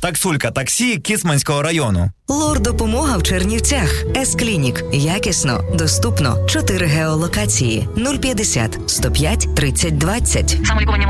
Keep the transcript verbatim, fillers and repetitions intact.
Таксулька таксі Кіцманського району. Лор-допомога в Чернівцях. С-клінік. Якісно, доступно. чотири геолокації. нуль п'ятдесят сто п'ять тридцять двадцять. Самолікування